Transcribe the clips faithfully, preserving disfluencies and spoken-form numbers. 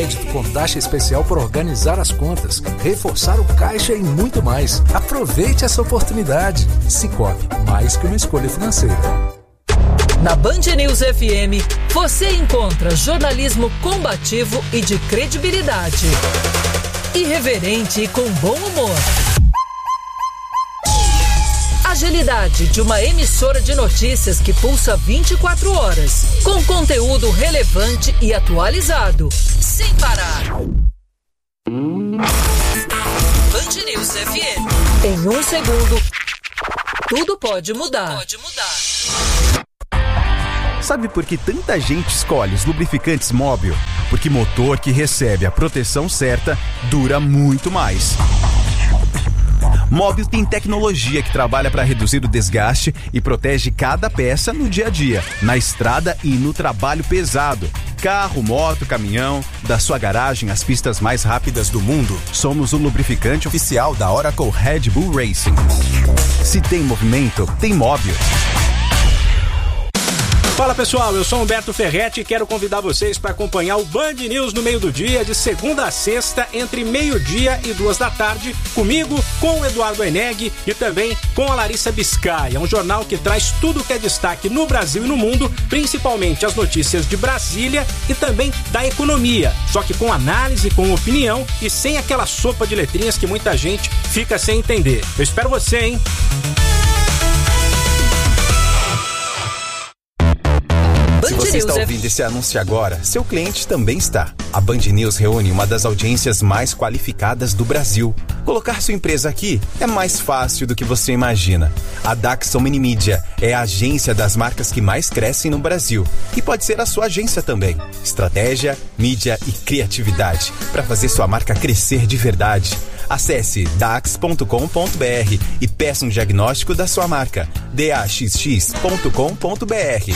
crédito com taxa especial por organizar as contas, reforçar o caixa e muito mais. Aproveite essa oportunidade. Cicobi, mais que uma escolha financeira. Na Band News F M, você encontra jornalismo combativo e de credibilidade. Irreverente e com bom humor. Agilidade de uma emissora de notícias que pulsa vinte e quatro horas, com conteúdo relevante e atualizado, sem parar. Band News F M. Em um segundo, tudo pode mudar. Pode mudar. Sabe por que tanta gente escolhe os lubrificantes Móbil? Porque motor que recebe a proteção certa dura muito mais. Móbil tem tecnologia que trabalha para reduzir o desgaste e protege cada peça no dia a dia, na estrada e no trabalho pesado. Carro, moto, caminhão, da sua garagem às pistas mais rápidas do mundo. Somos o lubrificante oficial da Oracle Red Bull Racing. Se tem movimento, tem Móbil. Fala pessoal, eu sou Humberto Ferretti e quero convidar vocês para acompanhar o Band News no meio do dia, de segunda a sexta, entre meio-dia e duas da tarde, comigo, com o Eduardo Eneg e também com a Larissa Biscay. É um jornal que traz tudo que é destaque no Brasil e no mundo, principalmente as notícias de Brasília e também da economia, só que com análise, com opinião e sem aquela sopa de letrinhas que muita gente fica sem entender. Eu espero você, hein? Se você está ouvindo esse anúncio agora, seu cliente também está. A Band News reúne uma das audiências mais qualificadas do Brasil. Colocar sua empresa aqui é mais fácil do que você imagina. A Daxon Minimídia é a agência das marcas que mais crescem no Brasil. E pode ser a sua agência também. Estratégia, mídia e criatividade para fazer sua marca crescer de verdade. Acesse dax ponto com ponto b r e peça um diagnóstico da sua marca. d a x x ponto com ponto b r.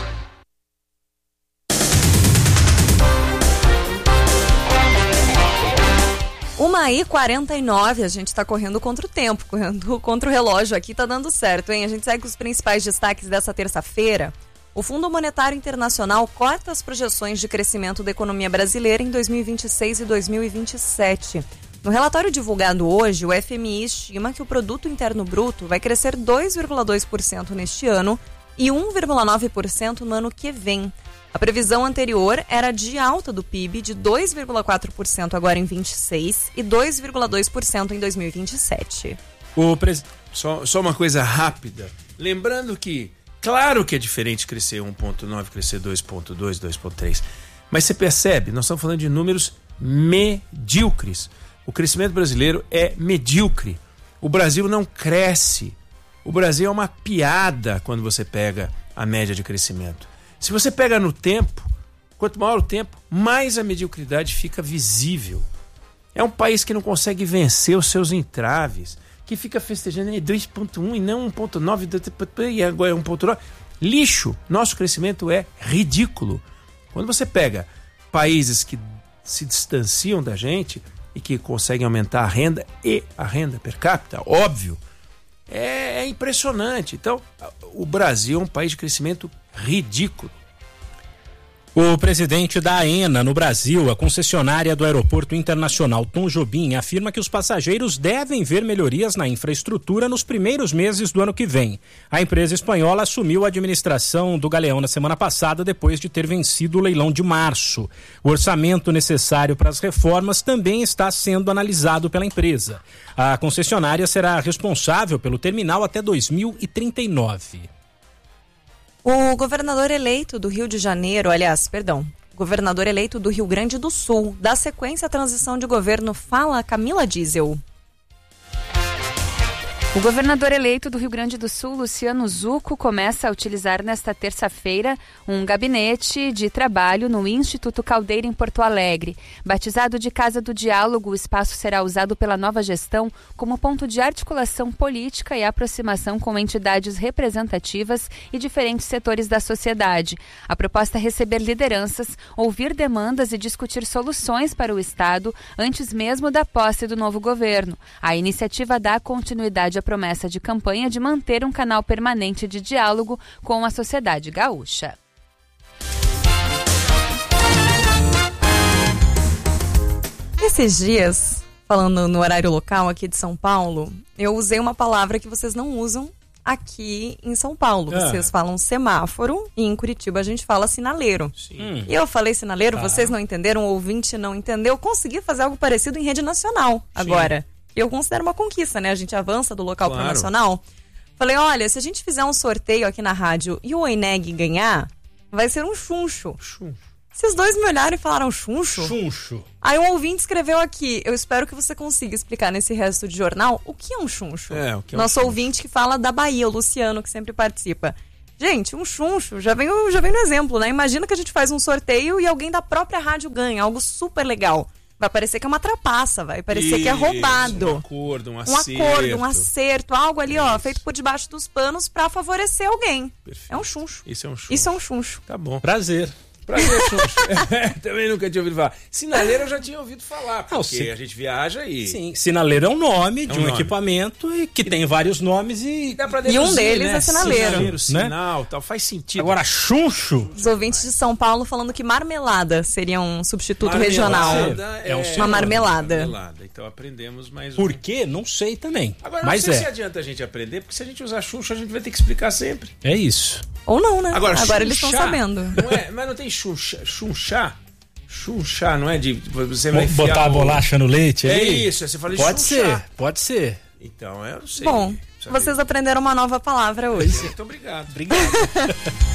uma e quarenta e nove, a gente tá correndo contra o tempo, correndo contra o relógio aqui, tá dando certo, hein? A gente segue os principais destaques dessa terça-feira. O Fundo Monetário Internacional corta as projeções de crescimento da economia brasileira em dois mil e vinte e seis e dois mil e vinte e sete. No relatório divulgado hoje, o F M I estima que o Produto Interno Bruto vai crescer dois vírgula dois por cento neste ano e um vírgula nove por cento no ano que vem. A previsão anterior era de alta do P I B de dois vírgula quatro por cento agora em vinte e seis e dois vírgula dois por cento em dois mil e vinte e sete. O pres... só, só uma coisa rápida. Lembrando que, claro que é diferente crescer um vírgula nove, crescer dois vírgula dois, dois vírgula três. Mas você percebe, nós estamos falando de números medíocres. O crescimento brasileiro é medíocre. O Brasil não cresce. O Brasil é uma piada quando você pega a média de crescimento. Se você pega no tempo, quanto maior o tempo, mais a mediocridade fica visível. É um país que não consegue vencer os seus entraves, que fica festejando em dois vírgula um e não um vírgula nove, e agora é um vírgula nove. Lixo! Nosso crescimento é ridículo. Quando você pega países que se distanciam da gente e que conseguem aumentar a renda e a renda per capita, óbvio, é, é impressionante. Então, o Brasil é um país de crescimento ridículo. O presidente da AENA no Brasil, a concessionária do Aeroporto Internacional Tom Jobim, afirma que os passageiros devem ver melhorias na infraestrutura nos primeiros meses do ano que vem. A empresa espanhola assumiu a administração do Galeão na semana passada, depois de ter vencido o leilão de março. O orçamento necessário para as reformas também está sendo analisado pela empresa. A concessionária será responsável pelo terminal até dois mil e trinta e nove. O governador eleito do Rio de Janeiro, aliás, perdão, governador eleito do Rio Grande do Sul, dá sequência à transição de governo. Fala Camila Diesel. O governador eleito do Rio Grande do Sul, Luciano Zucco, começa a utilizar nesta terça-feira um gabinete de trabalho no Instituto Caldeira, em Porto Alegre. Batizado de Casa do Diálogo, o espaço será usado pela nova gestão como ponto de articulação política e aproximação com entidades representativas e diferentes setores da sociedade. A proposta é receber lideranças, ouvir demandas e discutir soluções para o Estado antes mesmo da posse do novo governo. A iniciativa dá continuidade à promessa de campanha de manter um canal permanente de diálogo com a sociedade gaúcha. Esses dias, falando no horário local aqui de São Paulo, eu usei uma palavra que vocês não usam aqui em São Paulo. Ah. Vocês falam semáforo e em Curitiba a gente fala sinaleiro. Sim. E eu falei sinaleiro, ah. vocês não entenderam, o ouvinte não entendeu. Eu consegui fazer algo parecido em rede nacional agora. Sim. Eu considero uma conquista, né? A gente avança do local claro. Pro nacional. Falei, olha, se a gente fizer um sorteio aqui na rádio e o Eneg ganhar, vai ser um chuncho. Chuncho. Se os dois me olharam e falaram chuncho? Chuncho. Aí um ouvinte escreveu aqui, eu espero que você consiga explicar nesse resto de jornal o que é um chuncho. É, o que é um Nosso chuncho. Ouvinte que fala da Bahia, o Luciano, que sempre participa. Gente, um chuncho, já vem, já vem no exemplo, né? Imagina que a gente faz um sorteio e alguém da própria rádio ganha, algo super legal. Vai parecer que é uma trapaça, vai parecer Isso, que é roubado. Um acordo, um acerto. Um acordo, um acerto, algo ali, Isso. ó, feito por debaixo dos panos pra favorecer alguém. Perfeito. É um chuncho. Isso é um chuncho. Isso é um chuncho. Tá bom. Prazer. Prazer, chuncho. Também nunca tinha ouvido falar. Sinaleiro eu já tinha ouvido falar, porque ah, sim. a gente viaja e... Sim, sinaleiro é um nome é um de um nome. equipamento e que e... tem vários nomes e... E, dá pra deduzir, e um deles né? é sinaleiro. Sinaleiro, sinal, né? Tal, faz sentido. Agora, chuncho... Os ouvintes de São Paulo falando que marmelada seria um substituto regional. É, é um uma marmelada. marmelada. Então aprendemos mais um. Por quê? Não sei também. Agora, mas não sei é. se adianta a gente aprender, porque se a gente usar chuncho, a gente vai ter que explicar sempre. É isso. Ou não, né? Agora, Agora eles estão sabendo. Não é, mas não tem chuncha, chunchar? Chunchar, não é de... Você vai botar a bolacha no leite? É aí? isso, você fala de Pode chunchar. ser, pode ser. Então, eu não sei. Bom, vocês aprenderam uma nova palavra hoje. Muito obrigado. Obrigado.